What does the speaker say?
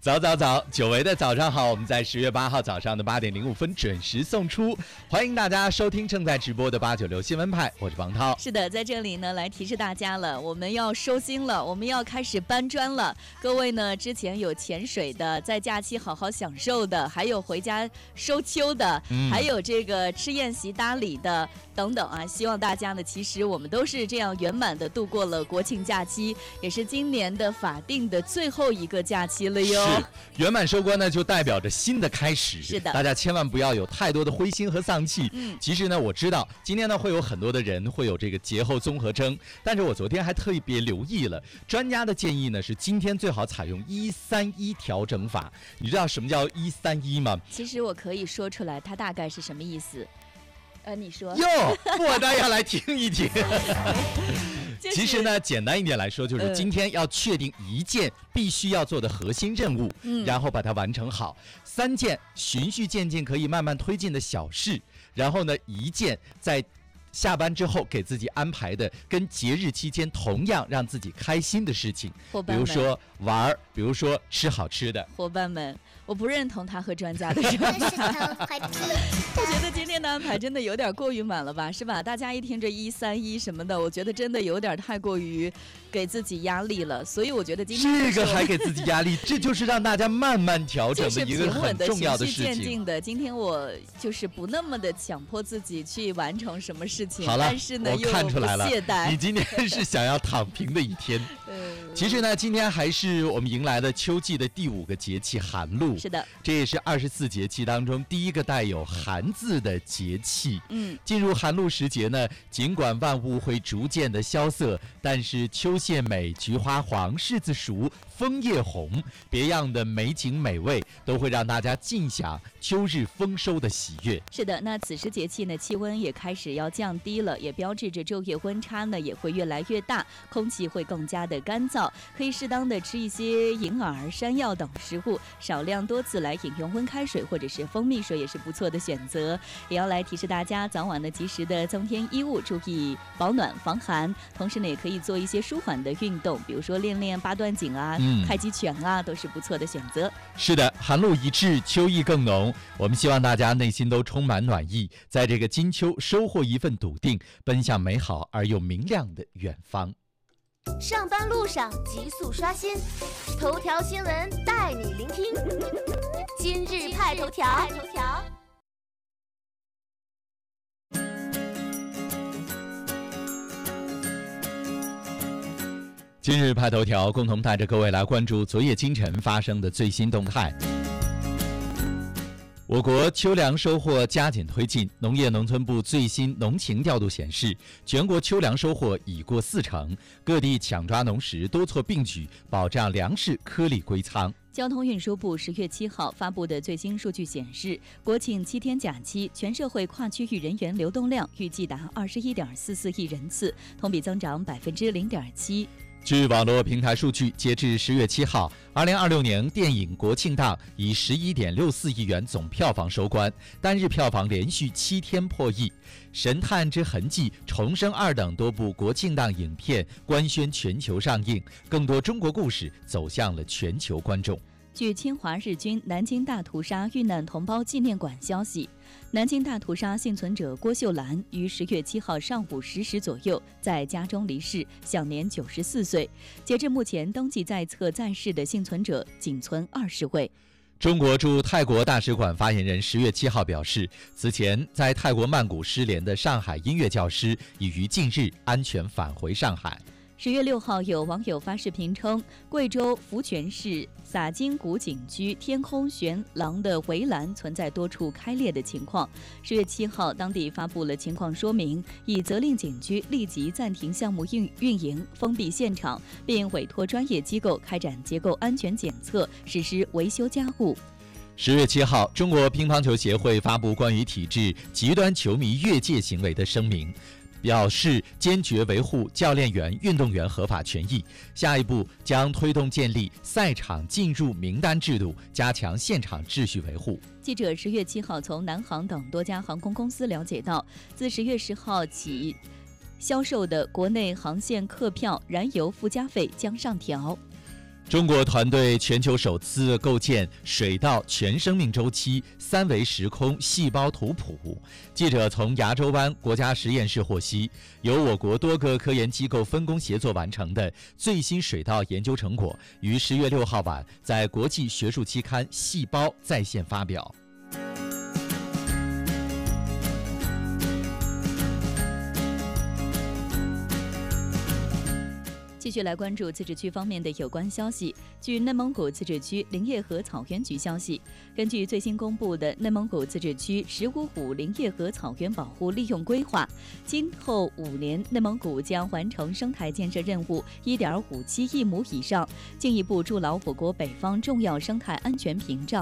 早，久违的早上好，我们在10月8号早上的8点05分准时送出，欢迎大家收听正在直播的896新闻派，我是王涛。 是的，在这里呢，来提示大家了，我们要收心了，我们要开始搬砖了。各位呢，之前有潜水的，在假期好好享受的，还有回家收秋的，还有这个吃宴席搭理的等等啊，希望大家呢，其实我们都是这样圆满的度过了国庆假期，也是今年的法定的最后一个假期了哟。 是圆满收官呢，就代表着新的开始。 是的， 大家千万不要有太多的灰心和丧气。其实呢，我知道今天呢会有很多的人会有这个节后综合征，但是我昨天还特别留意了，专家的建议呢是今天最好采用131调整法。你知道什么叫131吗？ 其实我可以说出来，它大概是什么意思。你说哟，我倒要来听一听。其实呢，简单一点来说，就是今天要确定一件必须要做的核心任务，然后把它完成好；3件循序渐进可以慢慢推进的小事，然后呢，1件在下班之后给自己安排的跟节日期间同样让自己开心的事情，比如说玩，比如说吃好吃的。 伙伴们，我不认同他和专家的说法。我觉得今天的安排真的有点过于满了吧，是吧？大家一听这131什么的，我觉得真的有点太过于给自己压力了。所以我觉得今天这个还给自己压力，这就是让大家慢慢调整的一个很重要的事情。 循序渐进的，今天我就是不那么的强迫自己去完成什么事情， 好了， 但是呢我看出来了， 又不懈怠。 你今天是想要躺平的一天。其实呢，今天还是我们迎来了秋季的第5个节气寒露。 是的， 这也是24节气当中第一个带有寒字的节气。进入寒露时节呢，尽管万物会逐渐的萧瑟，但是秋蟹美，菊花黄，柿子熟，枫叶红，别样的美景美味都会让大家尽享秋日丰收的喜悦。是的，那此时节气呢，气温也开始要降低了，也标志着昼夜温差呢也会越来越大，空气会更加的干燥，可以适当的吃一些银耳、山药等食物，少量多次来饮用温开水或者是蜂蜜水也是不错的选择。也要来提示大家，早晚呢及时的增添衣物，注意保暖防寒，同时呢也可以做一些舒缓的运动，比如说练练八段锦啊、太极拳啊，都是不错的选择。 是的，寒露已至，秋意更浓，我们希望大家内心都充满暖意，在这个金秋收获一份笃定，奔向美好而又明亮的远方。 上班路上急速刷新，头条新闻带你聆听。今日派头条。 今日派头条，共同带着各位来关注昨夜今晨发生的最新动态。我国秋粮收获加紧推进，农业农村部最新农情调度显示，全国秋粮收获已过40%，各地抢抓农时多措并举，保障粮食颗粒归仓。 交通运输部10月7号发布的最新数据显示，国庆7天假期全社会跨区域人员流动量预计达21.44亿人次，同比增长0.7%。 据网络平台数据，截至10月7号，2026年电影国庆档以11.64亿元总票房收官，单日票房连续7天破亿。《神探之痕迹》《重生2》等多部国庆档影片官宣全球上映，更多中国故事走向了全球观众。 据侵华日军南京大屠杀遇难同胞纪念馆消息，南京大屠杀幸存者郭秀兰于10月7号上午10时左右在家中离世，享年94岁。截至目前，登记在册在世的幸存者仅存20位。 中国驻泰国大使馆发言人10月7号表示，此前在泰国曼谷失联的上海音乐教师已于近日安全返回上海。 10月6号，有网友发视频称，贵州福泉市洒金谷景区天空悬廊的围栏存在多处开裂的情况。10月7号，当地发布了情况说明，已责令景区立即暂停项目运营，封闭现场，并委托专业机构开展结构安全检测，实施维修加固。 10月7号，中国乒乓球协会发布关于体制极端球迷越界行为的声明，表示坚决维护教练员、运动员合法权益。下一步将推动建立赛场进入名单制度，加强现场秩序维护。 记者10月7号从南航等多家航空公司了解到，自10月10号起销售的国内航线客票燃油附加费将上调。 中国团队全球首次构建水稻全生命周期3维时空细胞图谱。记者从牙洲湾国家实验室获悉，由我国多个科研机构分工协作完成的最新水稻研究成果，于10月6号晚在国际学术期刊《细胞》在线发表。 继续来关注自治区方面的有关消息。据内蒙古自治区林业和草原局消息，根据最新公布的内蒙古自治区15虎林业和草原保护利用规划，今后5年，内蒙古将完成生态建设任务1.57亿亩以上，进一步筑牢我国北方重要生态安全屏障。